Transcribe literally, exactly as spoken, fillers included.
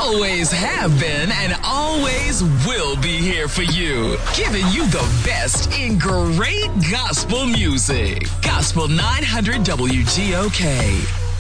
always have been and always will be here for you, giving you the best in great gospel music. Gospel nine hundred W G O K.